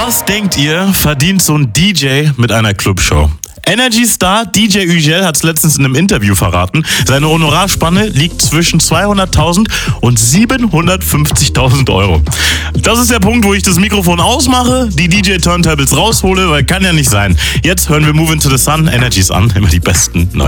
Was denkt ihr, verdient so ein DJ mit einer Clubshow? Energy-Star DJ Ügel hat es letztens in einem Interview verraten. Seine Honorarspanne liegt zwischen 200.000 und 750.000 Euro. Das ist der Punkt, wo ich das Mikrofon ausmache, die DJ-Turntables raushole, weil kann ja nicht sein. Jetzt hören wir Move Into the Sun, Energies an, immer die besten